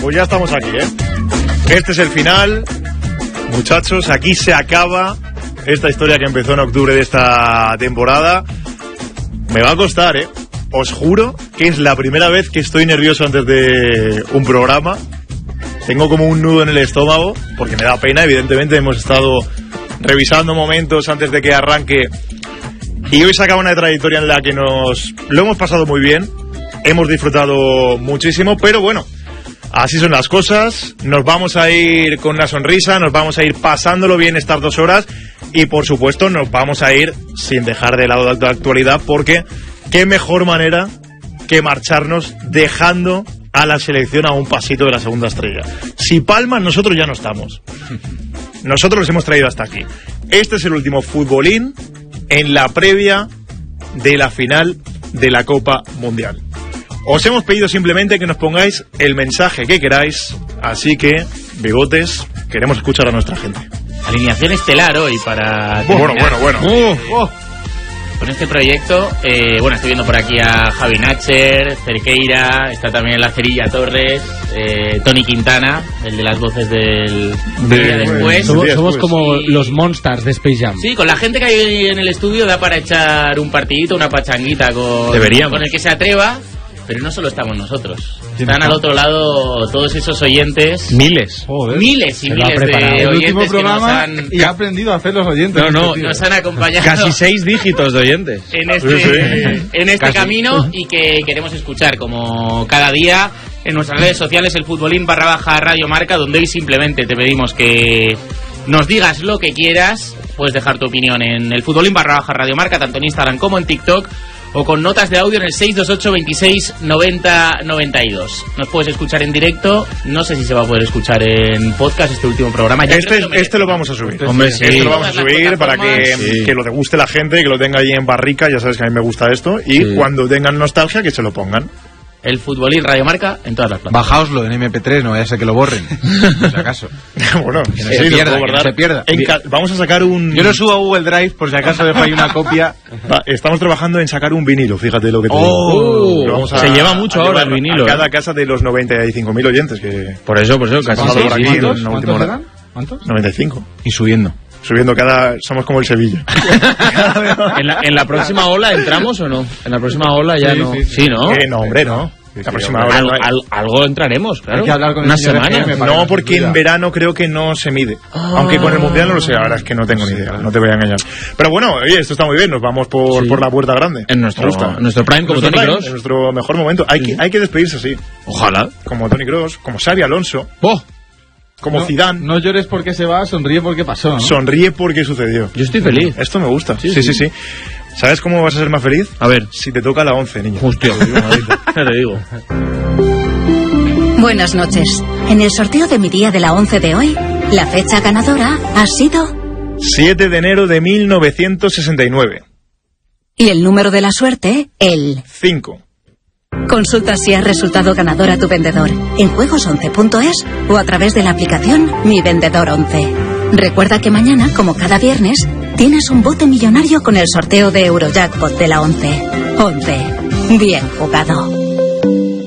pues ya estamos aquí, ¿eh? Este es el final. Muchachos, aquí se acaba esta historia que empezó en octubre de esta temporada. Me va a costar, ¿eh? Os juro que es la primera vez que estoy nervioso antes de un programa. Tengo como un nudo en el estómago, porque me da pena, evidentemente. Hemos estado revisando momentos antes de que arranque. Y hoy se acaba una trayectoria en la que lo hemos pasado muy bien. Hemos disfrutado muchísimo, pero bueno, así son las cosas. Nos vamos a ir con una sonrisa, nos vamos a ir pasándolo bien estas 2 horas y por supuesto nos vamos a ir sin dejar de lado la actualidad, porque qué mejor manera que marcharnos dejando a la selección a un pasito de la segunda estrella. Si palman, nosotros ya no estamos. Nosotros los hemos traído hasta aquí. Este es el último futbolín en la previa de la final de la Copa Mundial. Os hemos pedido simplemente que nos pongáis el mensaje que queráis, así que, bigotes, queremos escuchar a nuestra gente. Alineación estelar hoy para... Bueno. Con este proyecto, estoy viendo por aquí a Javi Nacher, Cerqueira, está también la Cerilla Torres, Tony Quintana, el de las voces del día después. Somos como los Monsters de Space Jam. Sí, con la gente que hay en el estudio da para echar un partidito, una pachanguita con el que se atreva. Pero no solo estamos nosotros. Están al otro lado todos esos oyentes. Miles. Joder. Miles y miles de oyentes que nos han... Y ha aprendido a hacer los oyentes. Nos han acompañado. Casi 6 dígitos de oyentes. En este camino, y que queremos escuchar como cada día en nuestras redes sociales, el futbolín /Radio Marca, donde hoy simplemente te pedimos que nos digas lo que quieras. Puedes dejar tu opinión en el futbolín /Radio Marca, tanto en Instagram como en TikTok, o con notas de audio en el 628 26 90 92. Nos puedes escuchar en directo. No sé si se va a poder escuchar en podcast este último programa. Este lo vamos a subir. Hombre, sí. Este lo vamos a subir para que lo deguste la gente, que lo tenga ahí en barrica. Ya sabes que a mí me gusta esto. Y cuando tengan nostalgia, que se lo pongan. El futbolín Radio Marca en todas las plataformas. Bajaoslo en MP3, no vaya a ser que lo borren. Por si acaso. Bueno, que no se pierda. Vamos a sacar un... Yo lo subo a Google Drive por si acaso dejo ahí una copia. Estamos trabajando en sacar un vinilo, fíjate lo que te digo. Se lleva mucho ahora el vinilo. A cada casa de los 95.000 oyentes que... Por eso, casi 6. ¿Cuántos eran? ¿Cuántos? 95. Y subiendo somos como el Sevilla. ¿En la próxima ola entramos o no? En la próxima ola ya no. Sí, ¿no? No, hombre, no. La próxima ola algo entraremos, claro. Hay que hablar con una semana. No, porque en verano creo que no se mide. Aunque con el Mundial no lo sé, ahora es que no tengo ni idea, no te voy a engañar. Pero bueno, oye, esto está muy bien, nos vamos por la puerta grande. En nuestro prime, como Toni Kroos. En nuestro mejor momento. Hay que despedirse así. Ojalá. Como Toni Kroos, como Xabi Alonso. Como Zidane. No llores porque se va, sonríe porque pasó, ¿no? Sonríe porque sucedió. Yo estoy feliz. Esto me gusta. Sí. ¿Sabes cómo vas a ser más feliz? A ver. Si te toca la 11, niño. Hostia, ya te digo. Buenas noches. En el sorteo de mi día de la 11 de hoy, la fecha ganadora ha sido... 7 de enero de 1969. Y el número de la suerte, el... 5. Consulta si has resultado ganador a tu vendedor en juegos11.es o a través de la aplicación Mi Vendedor 11. Recuerda que mañana, como cada viernes, tienes un bote millonario con el sorteo de Eurojackpot de la 11. 11. Bien jugado.